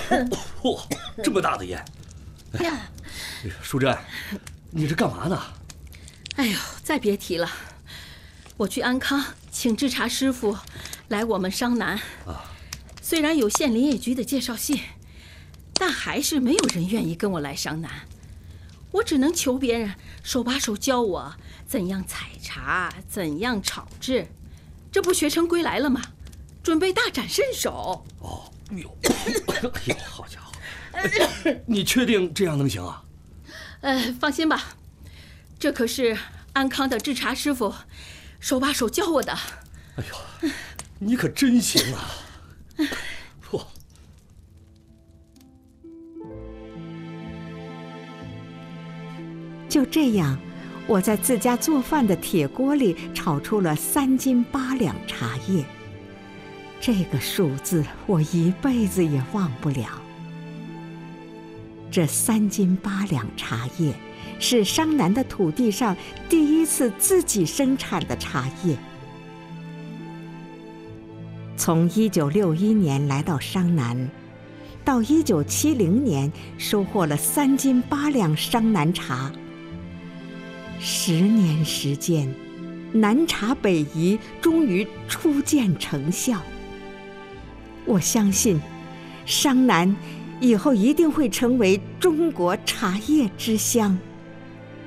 嚯，这么大的烟！哎呀，淑珍，你这干嘛呢？ 哎呦，再别提了，我去安康请制茶师傅来我们商南啊。虽然有县林业局的介绍信，但还是没有人愿意跟我来商南。我只能求别人手把手教我怎样采茶，怎样炒制，这不学成归来了吗？准备大展身手。 哦，哟，哎呦，好家伙！你确定这样能行啊？ 放心吧，这可是安康的制茶师傅手把手教我的。 哎呦，你可真行啊！嚯！ 就这样，我在自家做饭的铁锅里炒出了3斤8两茶叶。这个数字我一辈子也忘不了。这3斤8两茶叶是商南的土地上第一次自己生产的茶叶。从1961年来到商南，到1970年收获了3斤8两商南茶。10年时间，南茶北移终于初见成效。我相信，商南以后一定会成为中国茶叶之乡。